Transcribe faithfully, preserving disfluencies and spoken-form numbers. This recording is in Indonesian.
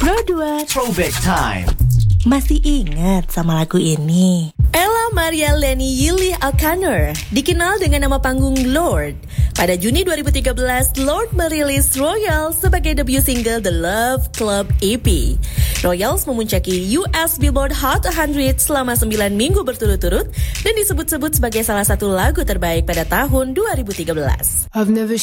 Pro dua Throwback Time. Masih ingat sama lagu ini? Ella Maria Leni Yili Alkanor, dikenal dengan nama panggung Lorde. Pada Juni dua ribu tiga belas, Lorde merilis Royals sebagai debut single The Love Club E P. Royals memuncaki U S Billboard Hot seratus selama sembilan minggu berturut-turut dan disebut-sebut sebagai salah satu lagu terbaik pada tahun dua ribu tiga belas. I've never